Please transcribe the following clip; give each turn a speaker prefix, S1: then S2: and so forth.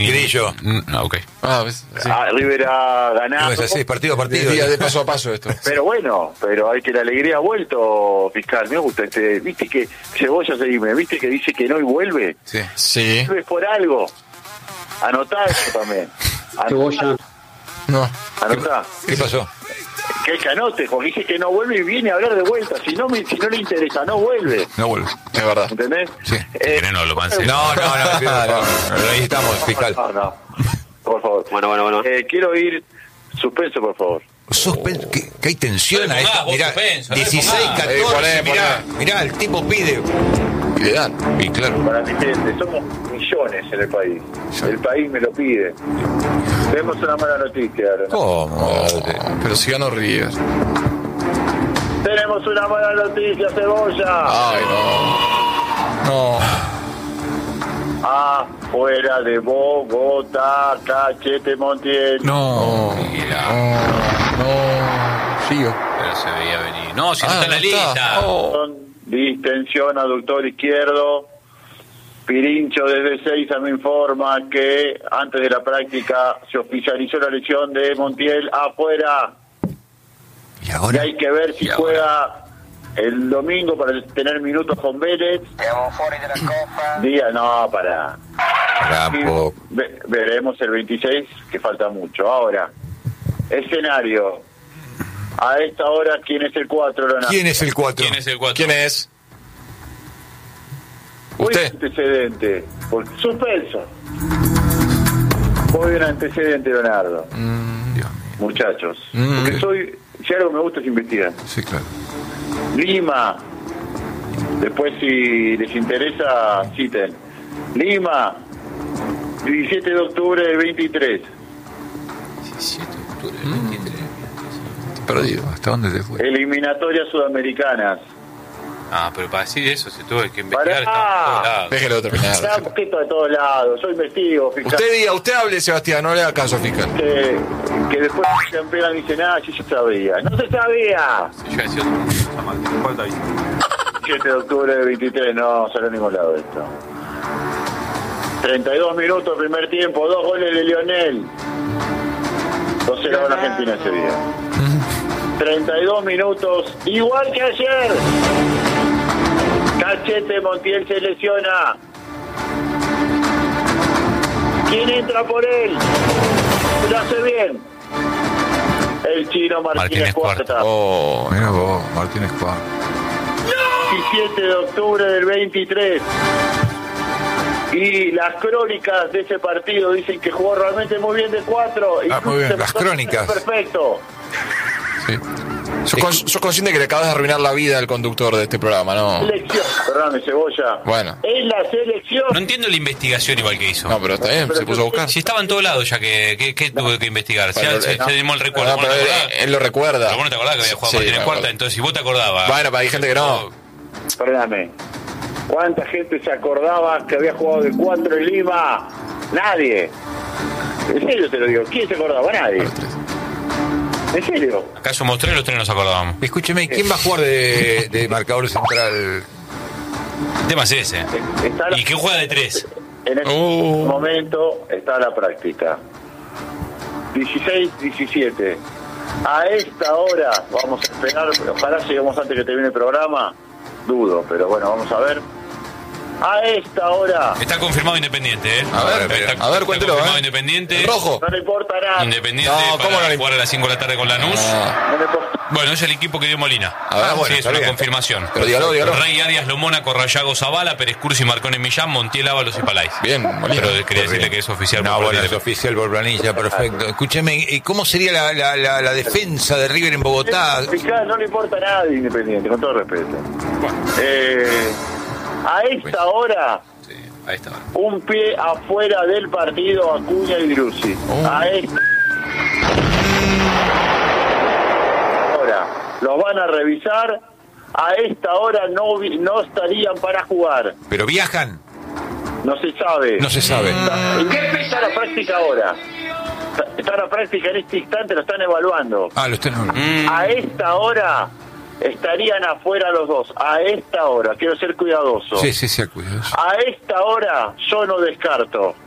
S1: Grillo.
S2: No, ok.
S3: ¿Ves? Sí.
S4: River ha ganado.
S1: No es así, partido a partido.
S3: De paso a paso esto.
S4: Pero bueno, hay que la alegría ha vuelto, fiscal. Me gusta viste que Cebolla seguime, viste que dice que no y vuelve.
S3: Sí.
S4: Vuelve por algo. Anotá eso también.
S5: Cebolla.
S3: No.
S4: Anotá.
S1: ¿Qué pasó?
S4: Que el canote, Jorge, dice que no vuelve y viene a hablar de vuelta. Si no le interesa, no vuelve.
S1: No vuelve.
S3: Es verdad.
S4: ¿Entendés?
S1: Sí.
S2: No, lo pensé.
S1: No, lo necesitamos, fiscal.
S4: No. Por favor.
S5: Bueno.
S4: Quiero ir suspenso, por favor.
S1: Que hay tensión
S2: No le
S1: a esto.
S2: pongas,
S1: Mirá,
S2: vos suspenso,
S1: 16,
S2: no le
S1: 14,
S3: pongas.
S1: mirá, el tipo pide.
S3: Y le dan.
S1: Y claro.
S4: Para mi gente, somos millones en el país. El país me lo pide. Tenemos una mala noticia ahora, ¿no?
S1: ¿Cómo?
S3: Pero si ganó River.
S4: Tenemos una mala noticia, Cebolla.
S3: Ay, no.
S4: Afuera de Bogotá, Cachete Montiel.
S1: No.
S3: Sigo.
S2: Pero se veía venir. No, si no está en la lista.
S4: Distensión aductor izquierdo. Pirincho desde Seiza me informa que antes de la práctica se oficializó la lesión de Montiel afuera.
S1: ¿Y ahora?
S4: Y hay que ver si juega el domingo para tener minutos con Vélez. Para. Veremos el 26, que falta mucho. Ahora, escenario. A esta hora, ¿quién es el 4, Leonardo?
S1: ¿Quién es el 4?
S3: ¿Quién es?
S4: Muy
S3: ¿Usted?
S4: antecedente. Suspenso. Muy bien antecedente, Leonardo.
S1: Dios mío.
S4: Muchachos. Porque si algo me gusta es investigar.
S1: Sí, claro.
S4: Lima. Después, si les interesa, citen. Lima. 17 de octubre del 23.
S2: 17 de octubre del 23.
S3: Perdido.
S1: ¿Hasta dónde te fue?
S4: Eliminatorias sudamericanas.
S2: Pero para decir eso se tuvo que investigar.
S4: Pará.
S2: Está en todos lados.
S3: Déjelo terminar.
S4: Está un poquito de todos lados. Yo investigo, fiscal.
S3: Usted hable, Sebastián, no le haga caso, fiscal.
S4: Que después se pegan y dicen, yo ya sabía. ¡No se sabía!
S2: Yo decía otra cosa.
S4: 7 de octubre del 23, no salió a ningún lado esto. 32 minutos, primer tiempo, 2 goles de Lionel. 2-0 en Argentina ese día. 32 minutos, igual que ayer. Cachete Montiel se lesiona. ¿Quién entra por él? Lo hace bien. El chino Martínez Cuarta.
S1: Mira vos, Martínez Cuarta.
S4: 17 de octubre del 23. Y las crónicas de ese partido dicen que jugó realmente muy bien de 4.
S1: Muy bien, las crónicas.
S4: Perfecto.
S3: Sí. Sos consciente que le acabas de arruinar la vida al conductor de este programa, ¿no?
S4: Selección. Perdóname, Cebolla.
S3: Bueno.
S4: Es la selección.
S2: No entiendo la investigación igual que hizo.
S3: No, pero está bien, se puso a buscar.
S2: Si estaba en todos lados ya que tuvo que investigar. Se dimos el recuerdo.
S3: No, pero él lo recuerda.
S2: Pero vos no te acordás que había jugado Martínez Cuarta, entonces si vos te acordabas.
S3: Bueno, pero hay gente que no.
S4: Perdóname. ¿Cuánta gente se acordaba que había jugado de 4 en Lima? Nadie. En serio te lo digo. ¿Quién se acordaba? Nadie. ¿En serio?
S2: Acá somos 3, los 3 nos acordábamos.
S1: Escúcheme, ¿quién va a jugar de marcador central?
S2: El tema es ese. ¿Y quién juega de 3?
S4: En este momento está la práctica. 16-17. A esta hora, vamos a esperar, ojalá lleguemos antes que termine el programa. Dudo, pero bueno, vamos a ver. A esta hora.
S2: Está confirmado Independiente,
S3: A ver, cuéntelo,
S2: confirmado Independiente.
S3: Rojo.
S4: No le importa nada.
S2: Independiente
S3: No, ¿cómo
S2: para
S3: no le
S2: jugar a las 5 de la tarde con Lanús.
S4: No le importa.
S2: Bueno, es el equipo que dio Molina.
S3: Bueno,
S2: sí, es
S1: está
S2: una
S1: bien.
S2: confirmación.
S3: Pero dígalo.
S2: Rey Arias Lomona, Corrayago Zavala, Pérez Cursi, Marcone Millán, Montiel Ábalos y Palais.
S3: Bien, Molina.
S2: Pero quería decirle que es oficial.
S1: No,
S2: por
S1: bueno, es
S2: Independiente.
S1: oficial por planilla, perfecto. Escúcheme, ¿cómo sería la defensa de River en Bogotá?
S4: Fiscal, no le importa nada de Independiente, con todo respeto. A esta hora,
S2: Sí, ahí está.
S4: un pie afuera del partido Acuña y Drussi. A esta hora los van a revisar. A esta hora no estarían para jugar.
S1: ¿Pero viajan?
S4: No se sabe.
S1: No se sabe.
S4: Está la práctica ahora. Está la práctica en este instante, lo están evaluando.
S1: Lo están.
S4: A esta hora estarían afuera los dos. A esta hora, quiero ser cuidadoso.
S1: Sí, cuidado.
S4: A esta hora yo no descarto.